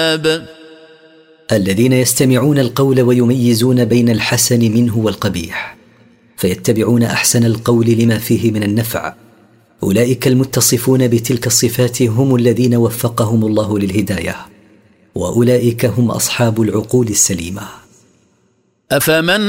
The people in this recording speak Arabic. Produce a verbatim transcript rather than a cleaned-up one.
الذين يستمعون القول ويميزون بين الحسن منه والقبيح فيتبعون أحسن القول لما فيه من النفع، أولئك المتصفون بتلك الصفات هم الذين وفقهم الله للهداية، وأولئك هم أصحاب العقول السليمة. أفمن